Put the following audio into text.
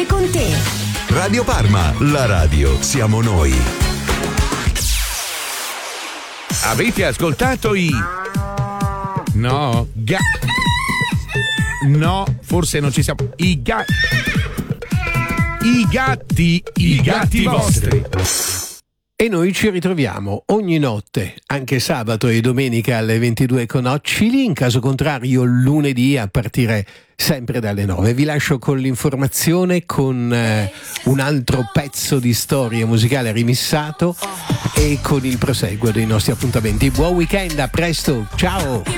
sempre con te. Radio Parma, la radio siamo noi. Avete ascoltato i... No, no, forse non ci siamo. I gatti vostri. E noi ci ritroviamo ogni notte, anche sabato e domenica alle 22 con Occili, in caso contrario lunedì a partire sempre dalle 9. Vi lascio con l'informazione, con un altro pezzo di storia musicale rimissato e con il proseguo dei nostri appuntamenti. Buon weekend, a presto, ciao!